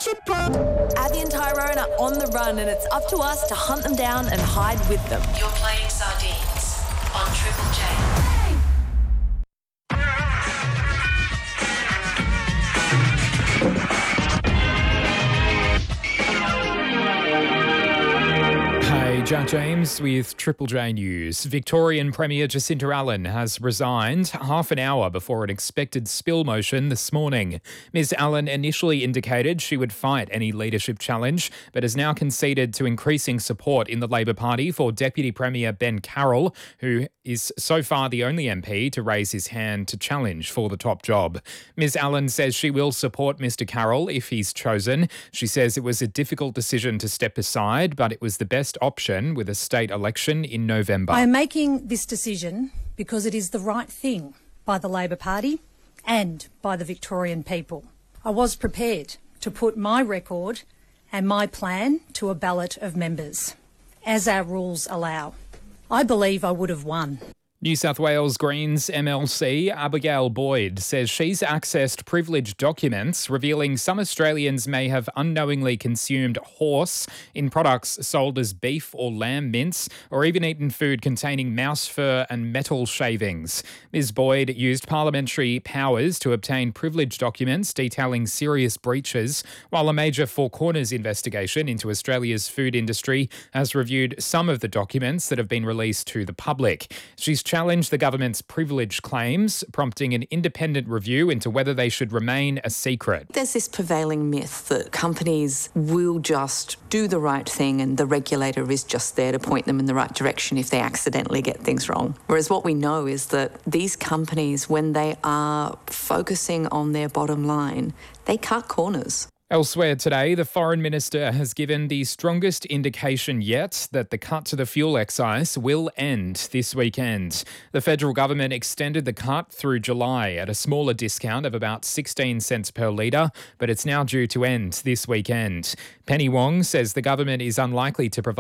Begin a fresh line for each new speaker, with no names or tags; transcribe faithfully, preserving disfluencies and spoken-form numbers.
Abby and Tyrone are on the run, and it's up to us to hunt them down and hide with them.
You're playing Sardines on Triple J.
Jack James with Triple J News. Victorian Premier Jacinta Allen has resigned half an hour before an expected spill motion this morning. Miz Allen initially indicated she would fight any leadership challenge, but has now conceded to increasing support in the Labor Party for Deputy Premier Ben Carroll, who is so far the only M P to raise his hand to challenge for the top job. Miz Allen says she will support Mister Carroll if he's chosen. She says it was a difficult decision to step aside, but it was the best option with a state election in November.
I am making this decision because it is the right thing by the Labor Party and by the Victorian people. I was prepared to put my record and my plan to a ballot of members, as our rules allow. I believe I would have won.
New South Wales Greens M L C Abigail Boyd says she's accessed privileged documents revealing some Australians may have unknowingly consumed horse in products sold as beef or lamb mince, or even eaten food containing mouse fur and metal shavings. Miz Boyd used parliamentary powers to obtain privileged documents detailing serious breaches, while a major Four Corners investigation into Australia's food industry has reviewed some of the documents that have been released to the public. She's challenged the government's privilege claims, prompting an independent review into whether they should remain a secret.
There's this prevailing myth that companies will just do the right thing and the regulator is just there to point them in the right direction if they accidentally get things wrong. Whereas what we know is that these companies, when they are focusing on their bottom line, they cut corners.
Elsewhere today, the Foreign Minister has given the strongest indication yet that the cut to the fuel excise will end this weekend. The federal government extended the cut through July at a smaller discount of about sixteen cents per litre, but it's now due to end this weekend. Penny Wong says the government is unlikely to provide